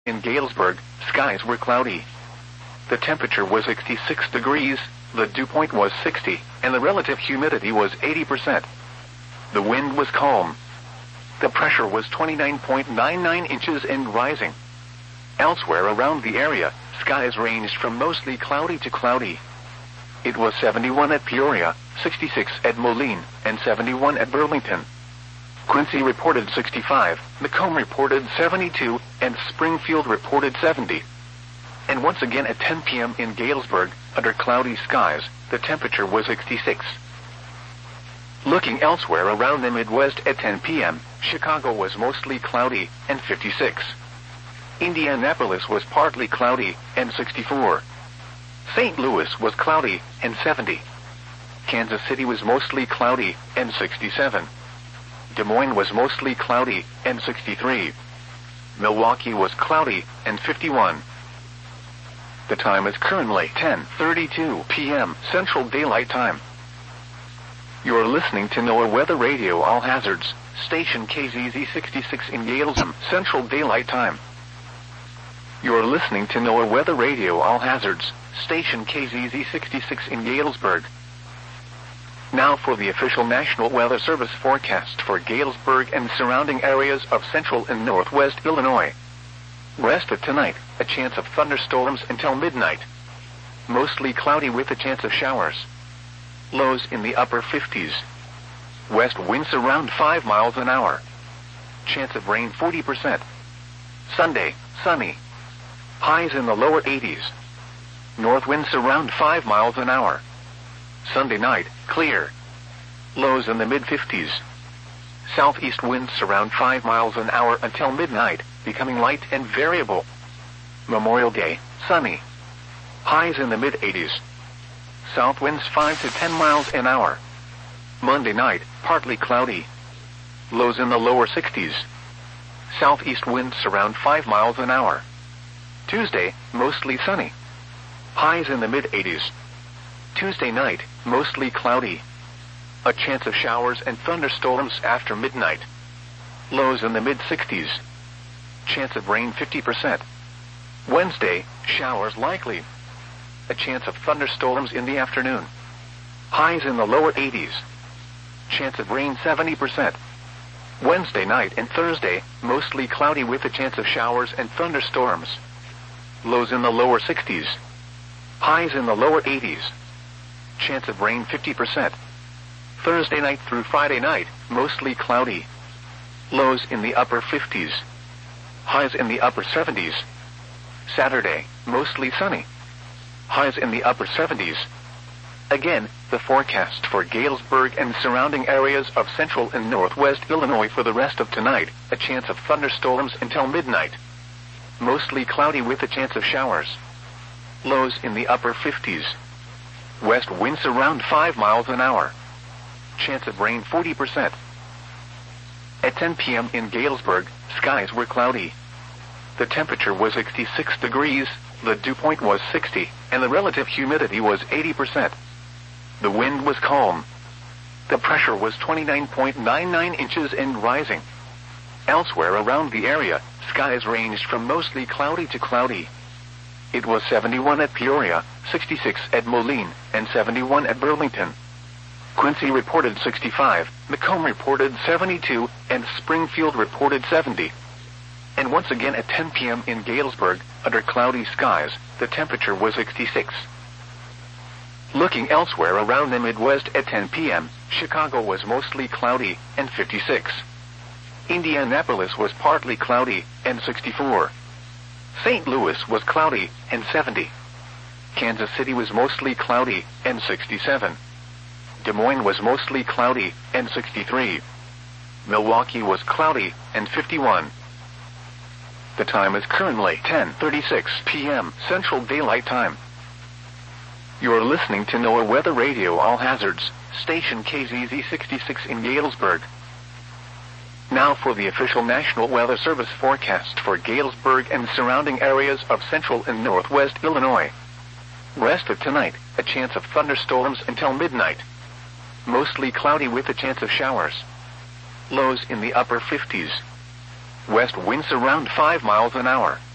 In Galesburg, skies were cloudy. The temperature was 66 degrees, the dew point was 60, and the relative humidity was 80%. The wind was calm. The pressure was 29.99 inches and rising. Elsewhere around the area, skies ranged from mostly cloudy to cloudy. It was 71 at Peoria, 66 at Moline, and 71 at Burlington. Quincy reported 65, Macomb reported 72, and Springfield reported 70. And once again at 10 p.m. in Galesburg, under cloudy skies, the temperature was 66. Looking elsewhere around the Midwest at 10 p.m., Chicago was mostly cloudy, and 56. Indianapolis was partly cloudy, and 64. St. Louis was cloudy, and 70. Kansas City was mostly cloudy, and 67. Des Moines was mostly cloudy, and 63. Milwaukee was cloudy, and 51. The time is currently 10:32 p.m. Central Daylight Time. You're listening to NOAA Weather Radio All Hazards, station KZZ 66 in Galesburg, Central Daylight Time. You're listening to NOAA Weather Radio All Hazards, station KZZ 66 in Galesburg. Now for the official National Weather Service forecast for Galesburg and surrounding areas of central and northwest Illinois. Rest of tonight, a chance of thunderstorms until midnight. Mostly cloudy with a chance of showers. Lows in the upper 50s. West winds around 5 miles an hour. Chance of rain 40%. Sunday, sunny. Highs in the lower 80s. North winds around 5 miles an hour. Sunday night, clear. Lows in the mid-50s. Southeast winds around 5 miles an hour until midnight, becoming light and variable. Memorial Day, sunny. Highs in the mid-80s. South winds 5 to 10 miles an hour. Monday night, partly cloudy. Lows in the lower 60s. Southeast winds around 5 miles an hour. Tuesday, mostly sunny. Highs in the mid-80s. Tuesday night, mostly cloudy. A chance of showers and thunderstorms after midnight. Lows in the mid-60s. Chance of rain 50%. Wednesday, showers likely. A chance of thunderstorms in the afternoon. Highs in the lower 80s. Chance of rain 70%. Wednesday night and Thursday, mostly cloudy with a chance of showers and thunderstorms. Lows in the lower 60s. Highs in the lower 80s. Chance of rain 50%. Thursday night through Friday night, mostly cloudy. Lows in the upper 50s. Highs in the upper 70s. Saturday, mostly sunny. Highs in the upper 70s. Again, the forecast for Galesburg and surrounding areas of central and northwest Illinois for the rest of tonight, a chance of thunderstorms until midnight. Mostly cloudy with a chance of showers. Lows in the upper 50s. West winds around 5 miles an hour. Chance of rain 40%. At 10 p.m. in Galesburg, skies were cloudy. The temperature was 66 degrees, the dew point was 60, and the relative humidity was 80%. The wind was calm. The pressure was 29.99 inches and rising. Elsewhere around the area, skies ranged from mostly cloudy to cloudy. It was 71 at Peoria, 66 at Moline, and 71 at Burlington. Quincy reported 65, Macomb reported 72, and Springfield reported 70. And once again at 10 p.m. in Galesburg, under cloudy skies, the temperature was 66. Looking elsewhere around the Midwest at 10 p.m., Chicago was mostly cloudy, and 56. Indianapolis was partly cloudy, and 64. St. Louis was cloudy, and 70. Kansas City was mostly cloudy, and 67. Des Moines was mostly cloudy, and 63. Milwaukee was cloudy, and 51. The time is currently 10:36 p.m. Central Daylight Time. You're listening to NOAA Weather Radio All Hazards, station KZZ 66 in Galesburg. Now for the official National Weather Service forecast for Galesburg and surrounding areas of central and northwest Illinois. Rest of tonight, a chance of thunderstorms until midnight. Mostly cloudy with a chance of showers. Lows in the upper 50s. West winds around 5 miles an hour.